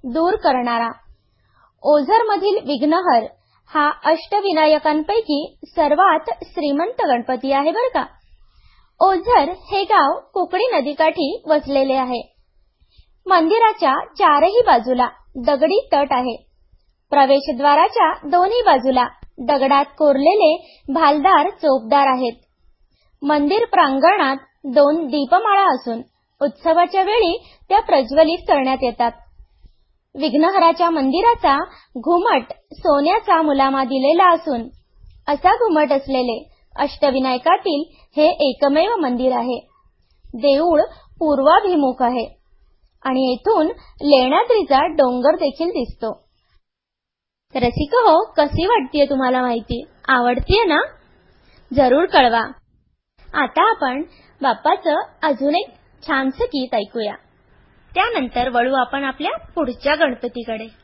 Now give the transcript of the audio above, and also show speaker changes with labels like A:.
A: दूर करणारा. ओझरमधील विघ्नहर हा अष्टविनायकांपैकी सर्वात श्रीमंत गणपती आहे बरं का. ओझर हे गाव कोकणी नदीकाठी वसलेले आहे. मंदिराच्या चारही बाजूला दगडी तट आहे. प्रवेशद्वाराच्या दोन्ही बाजूला दगडात कोरलेले भालदार चोपदार आहेत. मंदिर प्रांगणात 2 दीपमाळा असून उत्सवाच्या वेळी त्या प्रज्वलित करण्यात येतात. विघ्नहराच्या मंदिराचा घुमट सोन्याचा मुलामा दिलेला असून असा घुमट असलेले अष्टविनायकातील हे एकमेव मंदिर आहे. देऊळ पूर्वाभिमुख आहे आणि येथून लेण्याद्रीचा डोंगर देखील दिसतो. रसिक हो, कशी वाटतेय तुम्हाला माहिती? आवडतीये ना? जरूर कळवा. आता आपण बाप्पाचं अजून एक छानसं गीत ऐकूया. त्यानंतर वळू आपण आपल्या पुढच्या गणपतीकडे.